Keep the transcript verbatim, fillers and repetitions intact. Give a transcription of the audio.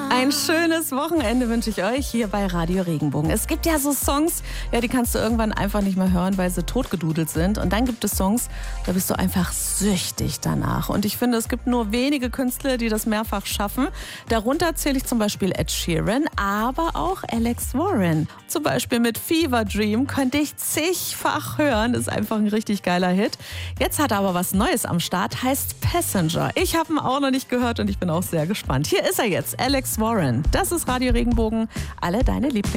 Ein schönes Wochenende wünsche ich euch hier bei Radio Regenbogen. Es gibt ja so Songs, ja, die kannst du irgendwann einfach nicht mehr hören, weil sie totgedudelt sind. Und dann gibt es Songs, da bist du einfach süchtig danach. Und ich finde, es gibt nur wenige Künstler, die das mehrfach schaffen. Darunter zähle ich zum Beispiel Ed Sheeran, aber auch Alex Warren. Zum Beispiel mit Fever Dream könnte ich zigfach hören. Das ist einfach ein richtig geiler Hit. Jetzt hat er aber was Neues am Start, heißt Passenger. Ich habe ihn auch noch nicht gehört und ich bin auch sehr gespannt. Hier ist er jetzt, Alex Warren. Das ist Radio Regenbogen. Alle deine Lieblings